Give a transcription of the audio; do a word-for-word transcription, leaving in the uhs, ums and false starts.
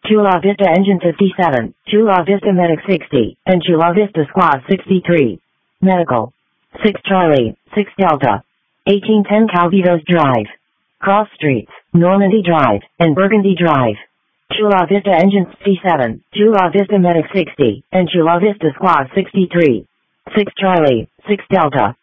Chula Vista Engine fifty-seven, Chula Vista Medic sixty, and Chula Vista Squad sixty-three. Medical. six Charlie, six Delta. eighteen ten Calvitos Drive. Cross Streets, Normandy Drive, and Burgundy Drive. Chula Vista Engine fifty-seven, Chula Vista Medic sixty, and Chula Vista Squad sixty-three. six Charlie, six Delta.